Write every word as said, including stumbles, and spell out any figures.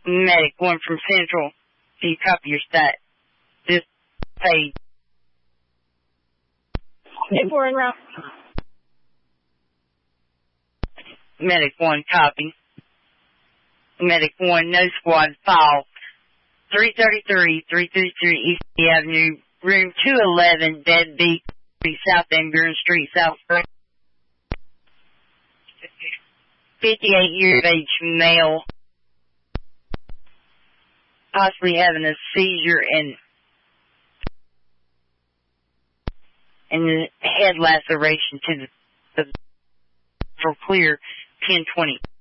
Medic one from Central. Do you copy your stat? Just pay. If we're en route. Medic one, copy. Medic one, no squad, file. three thirty-three, three thirty-three East Avenue, room two eleven, Deadbeat, South End, Gurn Street, South. fifty-eight years of age, male. Possibly having a seizure and and head laceration to the, the for clear ten twenty.